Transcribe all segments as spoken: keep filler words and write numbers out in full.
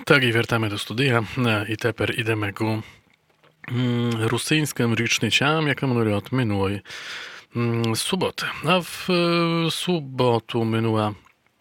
Так, і вертаємо до студія. І тепер ідемо к русинським річничам, яка минули от минулої суботи. А в суботу минула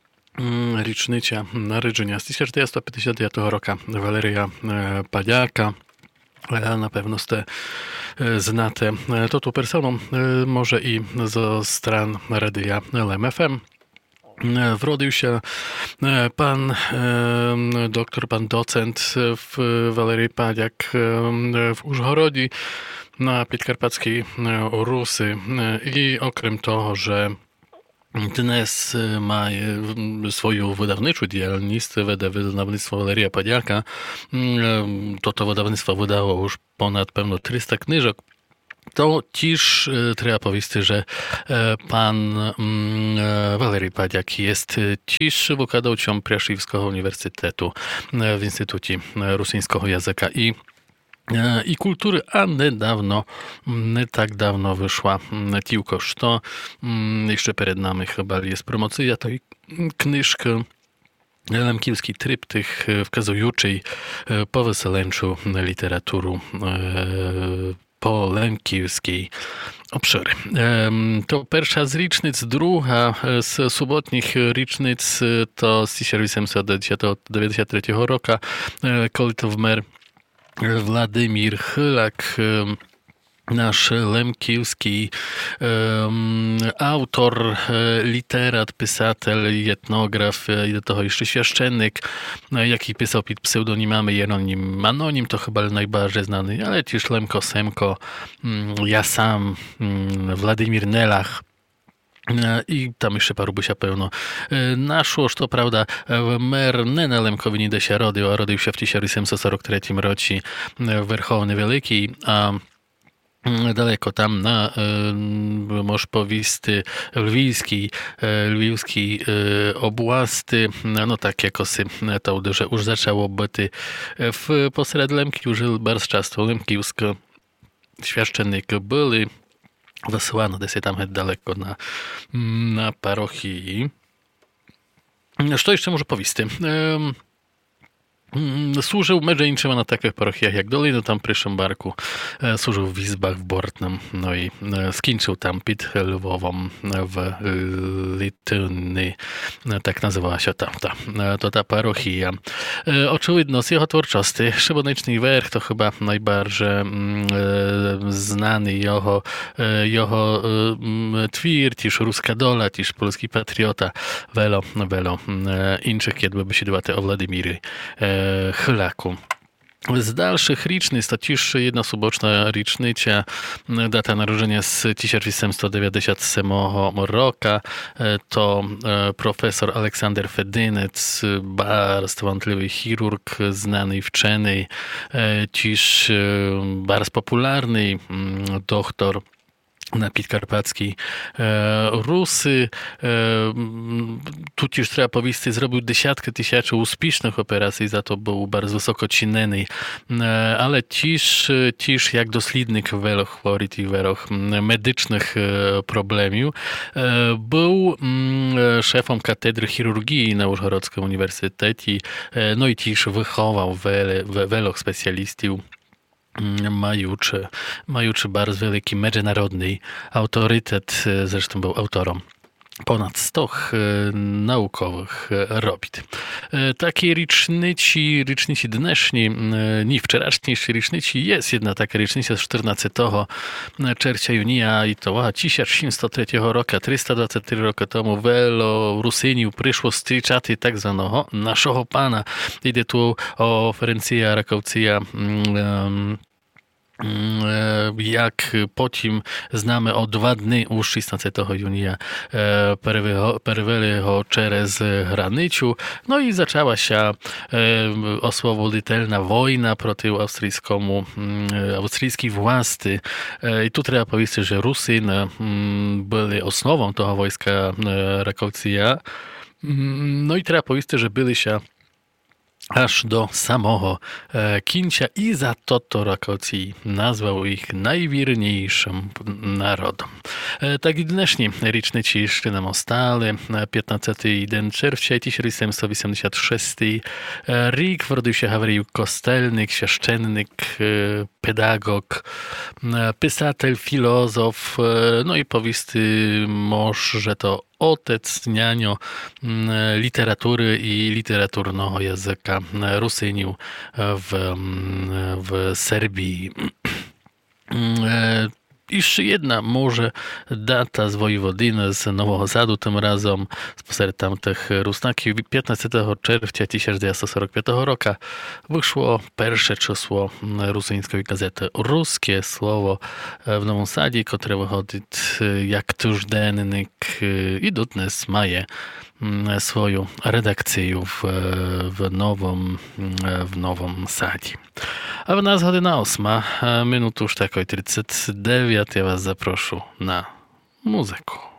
річниця народження з тисяча дев'ятсот п'ятдесят дев'ятого року Валерія Падяка. Напевно сте знаєте ту персону, може і з стран радія L M F M. Wrodził się pan doktor, pan docent Walerii Padiak w Ужгороді на Підкарпатській Русі. І окрім того, że dnes mає свою видавничу діяльність, веде видавництво Валерія Падяка. Toto видавництво видало już ponad pewno trzysta knyżek. To też trzeba powiedzieć, że pan Walerii Padiak jest też wykładowcą Praszywskiego Uniwersytetu w Instytucie Rosyjskiego Języka i i kultury, a niedawno, nie tak dawno wyszła tylko, to jeszcze przed nami chyba jest promocja tej knyżki. Lemkiewski tryptych wskazujący po wyselęczu literaturu po lemkiewskiej obszory. To pierwsza z rocznic, druga z sobotnich rocznic to z tysiąc osiemset dziewięćdziesiątego trzeciego roku, kiedy to wmer Władimir Chylak, nasz lemkiewski um, autor, literat, pisatel, etnograf i do tego jeszcze świeszczennik, jaki pisał pod pseudonimami Jeronim Anonim, to chyba najbardziej znany, ale też Lemko Semko, ja sam, Władimir Nelach. I tam jeszcze paru by się pełno naszło, to prawda, mer nie na Lemkowi nie się rodził, a rodził się w tysiąc osiemset czterdziestym trzecim roku w Werchowny Wielki, a daleko tam na, może powiedzieć, lwiwski, lwiwski obłasty, no tak jakoś to, że już zaczęło być w posred Lemki, już bardzo często lemkiwskie świeszczeniki byli. Wysyłano desy tam daleko na, na parochii. Co jeszcze może powiedzieć? Służył mężczyznom na takich parochiach jak Dolina, tam przy Szymbarku, służył w izbach w Bortnem, no i skończył tam pod Lwową w Lityny, tak nazywała się ta, ta, to ta parochia. Oczywiście z jego twórczości, Szybonyczny Werch to chyba najbardziej znany jego, jego twór, też Ruska Dola, też Polski Patriota, wielo, wielo innych, kiedy by się dbate o Władimirze Chylaku. Z dalszych rocznic to też jedna suboczna rocznica, data narodzenia z tysiąc osiemset dziewięćdziesiątego ósmego roku, to profesor Aleksander Fedynec, bardzo wątpliwy chirurg, znany wczeny, też bardzo popularny doktor na Podkarpackiej Rusy. Tu też trzeba powiedzieć, zrobił dziesiątki tysięcy uspiesznych operacji, za to był bardzo wysoko ceniony, ale też, też jak doslidnik wielu chorób i wielu medycznych problemów. Był szefem katedry chirurgii na Ужгородському Uniwersytecie, no i też wychował wielu, wielu specjalistów, majuczy, majuczy bardzo wielki międzynarodny autorytet, zresztą był autorem ponad sto naukowych robót. Takie rocznici, rocznici dneśni, nie wczorajszej rocznici, jest jedna taka rocznica z czternastego czerwca junia i to tysiąc osiemset trzeciego roku, trzysta dwadzieścia cztery roku temu, wielu Rusyniów przyszło zустрічати tak zwanego naszego pana. Idzie tu o Ferencja Rakowcija, jak potem znamy o dwa dni już szesnastego junia perweli go przez granicę, no i zaczęła się oswoboditelna wojna przeciw austriackiemu, austriackiej władzy. I tu trzeba powiedzieć, że Rusy byli osnową tego wojska Rakowcija. No i trzeba powiedzieć, że byli się aż do samого e, Kincia i za to to Rakocji nazwał ich najwierniejszym narodom. E, tak i dnešní річниці ще нам остали. п'ятнадцятий день червня тисяча сімсот вісімдесят шостий рік вродився Гаврій Костельник, świященник, e, pedagog, e, pisatelь, filozof, e, no i powisty mąż, że to otec, nianio literatury i literaturnego języka Rusynił w, w Serbii. Jeszcze jedna może data z Wojwodiny, z Nowego Sadu tym razem, spośród tamtych rusnaki. piętnastego czerwca tysiąc dziewięćset czterdziestego piątego roku wyszło pierwsze czysło rosyjskiej gazety Ruskie Słowo w Nowym Sadzie, które wychodzi jak tyżdennik i dotnes maje swoją redakcję w, w, nowym, w Nowym Sadzie. A w nas godzina ósma, minut już takiej trzydzieści dziewięć, ja was zaproszę na muzykę.